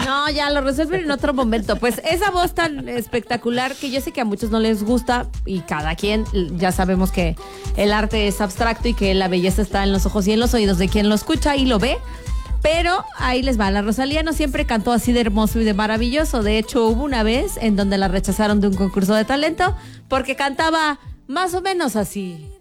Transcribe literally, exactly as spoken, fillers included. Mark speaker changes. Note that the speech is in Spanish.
Speaker 1: No, ya lo resuelven en otro momento. Pues esa voz tan espectacular que yo sé que a muchos no les gusta y cada quien, ya sabemos que el arte es abstracto y que la belleza está en los ojos y en los oídos de quien lo escucha y lo ve. Pero ahí les va, la Rosalía no siempre cantó así de hermoso y de maravilloso. De hecho, hubo una vez en donde la rechazaron de un concurso de talento porque cantaba más o menos así.